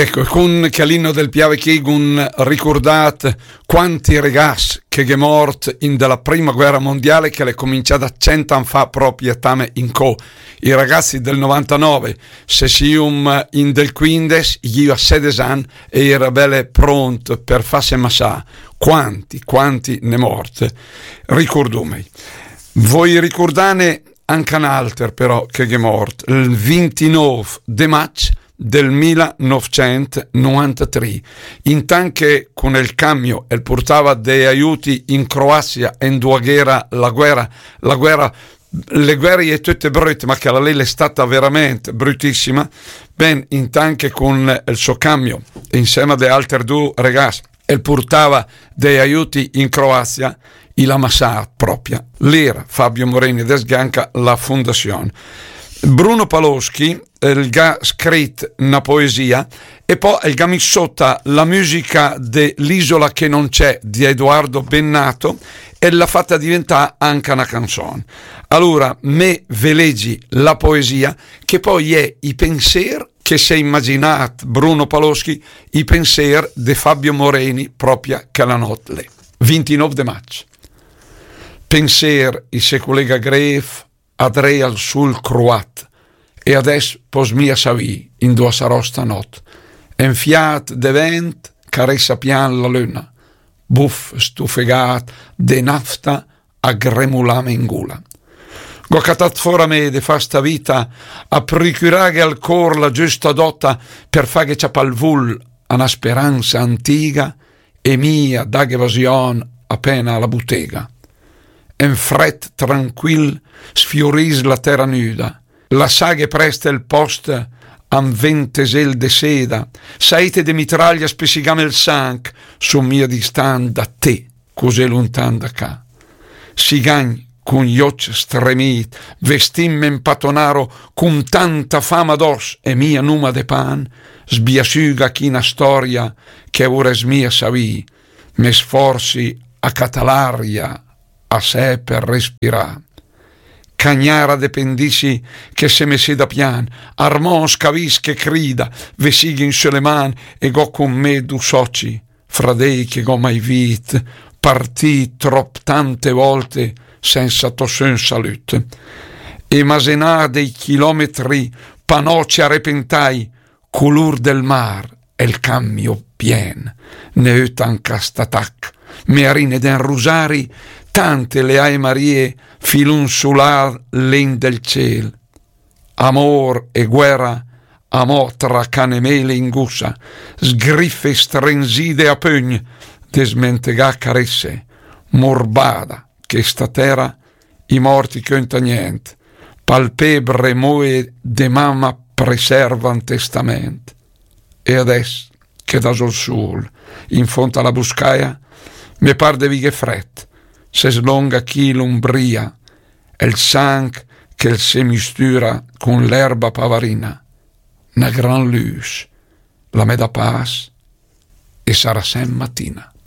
Ecco, con Calino del Piave Chigun ricordat quanti ragazzi che è mort in della prima guerra mondiale, che è cominciata 100 anni fa proprio tame in co. I ragazzi del 99, se sium in del 15, io a 16 anni e era belle pronto per farsi massà. Quanti ne morte. Ricordume. Voi ricordane anche un altro però che è morto, il 29 di maggio del 1993, intanto che con il camion e portava dei aiuti in Croazia e in due guerra, le guerre è tutte brutte, ma che la lei è stata veramente bruttissima. Ben, intanto che con il suo camion insieme ad altri due ragazzi e portava dei aiuti in Croazia, la massa propria l'era Fabio Moreni de Sganca la fondazione. Bruno Paloschi ha scritto una poesia e poi ha messo la musica dell'Isola che non c'è di Edoardo Bennato e l'ha fatta diventare anche una canzone. Allora me ve leggi la poesia che poi è i pensieri che si è immaginato Bruno Paloschi, i pensieri di Fabio Moreni proprio che la notte 29 di maggio. Pensier i se collega gref adrei al sul croat e adesso pos mia savì in dua sarò stanotte enfiat de vent caressa pian la luna buff stufegat de nafta a gremulame in gula go catat fora me de fa sta vita a procurare al cor la giusta dotta per fare ciapalvul a una speranza antica e mia dag evasion appena alla bottega. En fret tranquill sfioris la terra nuda, la saghe presta il post an ventesel de seda, saete de mitraglia spessigame il sanc, su mia distan da te, così lontan da ca. Sigagn con gli occhi stremit, vestimme in patonaro, con tanta fama d'os e mia numa de pan, sbiasuga china storia che ora es mia savì, me sforzi a catalaria, a sé per respirare. Cagnara dependissi che se me da pian, armons cavis che crida, vesighi in sulle man e go con me du soci, fra dei che go mai vit, partì trop tante volte senza tossun salute. E masenar dei chilometri panoci a repentai, colur del mar e il cambio pien, ne utan castatac, mearine den rusari, tante le Ave Marie filun sular len del ciel. Amor e guerra, amò tra canemele in gussa, sgriffe strenside a pugn, desmentegà caresse, morbada, che sta terra i morti conta niente, palpebre moe de mamma preservan testament. E adesso, che da sol sul, in fonte alla buscaia, me par de vighe fret, se slonga chi l'umbria, e il sangue che se mistura con l'erba pavarina, una gran luce, la me da paz e sarà sem mattina.